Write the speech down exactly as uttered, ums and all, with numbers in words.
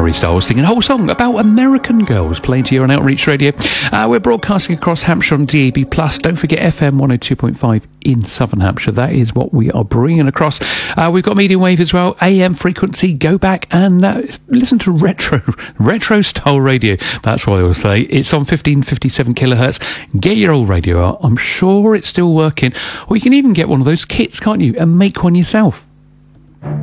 Harry Styles singing a whole song about American girls, playing to you on Outreach Radio. Uh, we're broadcasting across Hampshire on D A B plus. Don't forget F M one oh two point five in Southern Hampshire. That is what we are bringing across. Uh, we've got medium wave as well, A M frequency. Go back and uh, listen to retro retro style radio. That's what I will say. It's on fifteen fifty-seven kilohertz. Get your old radio out. I'm sure it's still working. Or you can even get one of those kits, can't you, and make one yourself.